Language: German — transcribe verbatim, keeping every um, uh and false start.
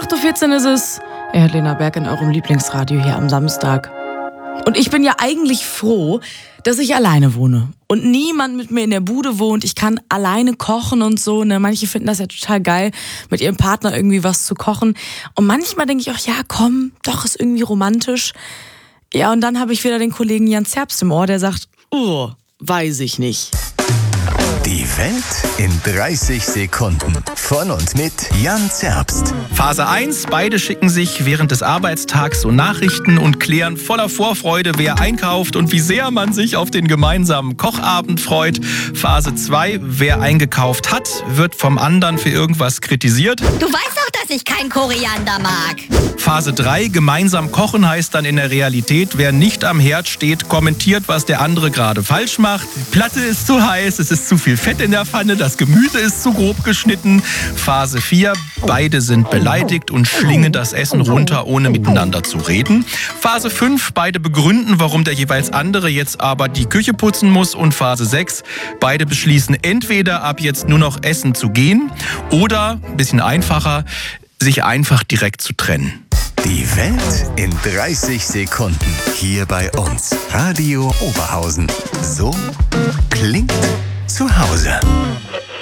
acht Uhr vierzehn ist es. Ihr hört Lena Berg in eurem Lieblingsradio hier am Samstag. Und ich bin ja eigentlich froh, dass ich alleine wohne und niemand mit mir in der Bude wohnt. Ich kann alleine kochen und so. Ne? Manche finden das ja total geil, mit ihrem Partner irgendwie was zu kochen. Und manchmal denke ich auch, ja komm, doch, ist irgendwie romantisch. Ja, und dann habe ich wieder den Kollegen Jan Zerbst im Ohr, der sagt, oh, weiß ich nicht. Die Welt in dreißig Sekunden. Von und mit Jan Zerbst. Phase eins. Beide schicken sich während des Arbeitstags so Nachrichten und klären voller Vorfreude, wer einkauft und wie sehr man sich auf den gemeinsamen Kochabend freut. Phase zwei. Wer eingekauft hat, wird vom anderen für irgendwas kritisiert. Du weißt doch, dass ich kein Koriander mag. Phase drei. Gemeinsam kochen heißt dann in der Realität, wer nicht am Herd steht, kommentiert, was der andere gerade falsch macht. Die Platte ist zu heiß, es ist zu viel Fett in der Pfanne, das Gemüse ist zu grob geschnitten. Phase vier. Beide sind beleidigt und schlingen das Essen runter, ohne miteinander zu reden. Phase fünf. Beide begründen, warum der jeweils andere jetzt aber die Küche putzen muss. Und Phase sechs. Beide beschließen entweder ab jetzt nur noch essen zu gehen oder, ein bisschen einfacher, sich einfach direkt zu trennen. Die Welt in dreißig Sekunden. Hier bei uns. Radio Oberhausen. So klingt zu Hause.